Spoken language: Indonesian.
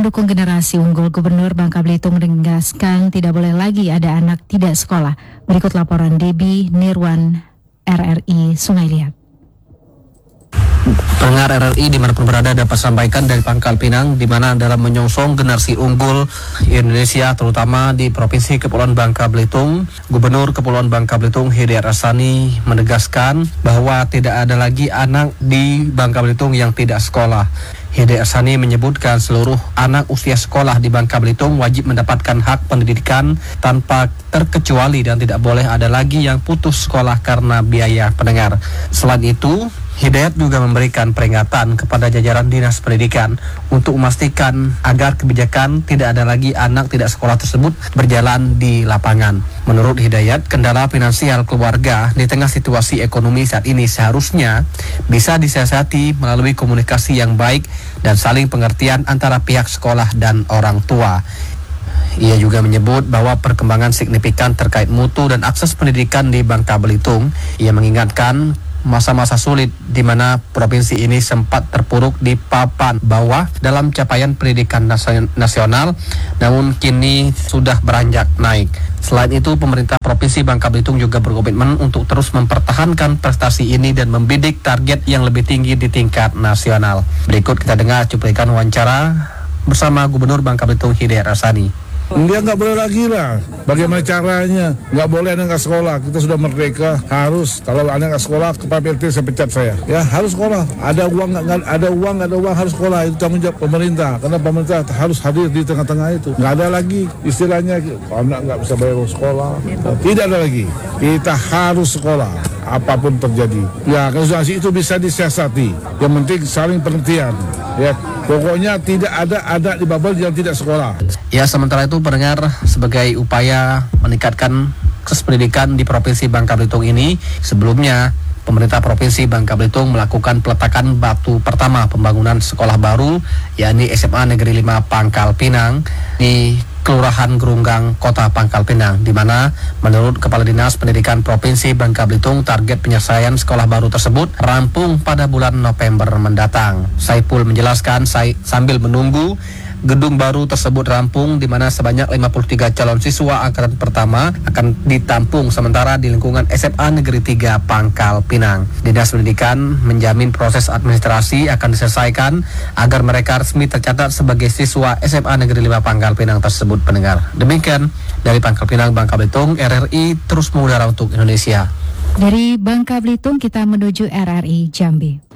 mendukung generasi unggul, Gubernur Bangka Belitung menegaskan tidak boleh lagi ada anak tidak sekolah. Berikut laporan Debbie Nirwan, RRI Sungai Liat. Pendengar RRI dimanapun berada dapat sampaikan dari Pangkal Pinang, di mana dalam menyongsong generasi unggul Indonesia terutama di Provinsi Kepulauan Bangka Belitung, Gubernur Kepulauan Bangka Belitung Hidayat Rasani menegaskan bahwa tidak ada lagi anak di Bangka Belitung yang tidak sekolah. Hidayat Rasani menyebutkan seluruh anak usia sekolah di Bangka Belitung wajib mendapatkan hak pendidikan tanpa terkecuali dan tidak boleh ada lagi yang putus sekolah karena biaya. Pendengar, selain itu Hidayat juga memberikan peringatan kepada jajaran Dinas Pendidikan untuk memastikan agar kebijakan tidak ada lagi anak tidak sekolah tersebut berjalan di lapangan. Menurut Hidayat, kendala finansial keluarga di tengah situasi ekonomi saat ini seharusnya bisa disiasati melalui komunikasi yang baik dan saling pengertian antara pihak sekolah dan orang tua. Ia juga menyebut bahwa perkembangan signifikan terkait mutu dan akses pendidikan di Bangka Belitung. Ia mengingatkan masa-masa sulit di mana provinsi ini sempat terpuruk di papan bawah dalam capaian pendidikan nasional, namun kini sudah beranjak naik. Selain itu, pemerintah Provinsi Bangka Belitung juga berkomitmen untuk terus mempertahankan prestasi ini dan membidik target yang lebih tinggi di tingkat nasional. Berikut kita dengar cuplikan wawancara bersama Gubernur Bangka Belitung Hidayat Rasani. Dia nggak boleh lagi lah. Bagaimana caranya? Nggak boleh anak nggak sekolah. Kita sudah merdeka, harus. Kalau anak nggak sekolah, kepala PLT saya pecat saya. Ya harus sekolah. Ada uang nggak ada uang harus sekolah. Itu tanggung jawab pemerintah. Karena pemerintah harus hadir di tengah-tengah itu. Nggak ada lagi istilahnya anak nggak bisa bayar sekolah. Tidak ada lagi. Kita harus sekolah. Apapun terjadi. Ya konsultasi itu bisa disiasati. Yang penting saling pengertian. Ya pokoknya tidak ada anak di Babel yang tidak sekolah. Ya, sementara itu pendengar, sebagai upaya meningkatkan akses pendidikan di Provinsi Bangka Belitung ini, sebelumnya pemerintah Provinsi Bangka Belitung melakukan peletakan batu pertama pembangunan sekolah baru, yakni SMA Negeri 5 Pangkal Pinang di Kelurahan Gerunggang, Kota Pangkal Pinang, di mana menurut Kepala Dinas Pendidikan Provinsi Bangka Belitung target penyelesaian sekolah baru tersebut rampung pada bulan November mendatang. Saipul menjelaskan sambil menunggu gedung baru tersebut rampung, di mana sebanyak 53 calon siswa angkatan pertama akan ditampung sementara di lingkungan SMA Negeri 3 Pangkal Pinang. Dinas Pendidikan menjamin proses administrasi akan diselesaikan agar mereka resmi tercatat sebagai siswa SMA Negeri 5 Pangkal Pinang tersebut. Pendengar, demikian dari Pangkal Pinang, Bangka Belitung, RRI terus mengudara untuk Indonesia. Dari Bangka Belitung kita menuju RRI Jambi.